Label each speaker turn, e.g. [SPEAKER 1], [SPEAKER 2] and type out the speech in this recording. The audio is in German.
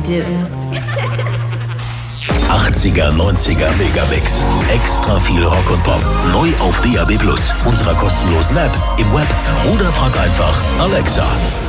[SPEAKER 1] do.
[SPEAKER 2] 80er, 90er Megamix. Extra viel Rock und Pop. Neu auf DAB+, unserer kostenlosen App, im Web oder frag einfach Alexa.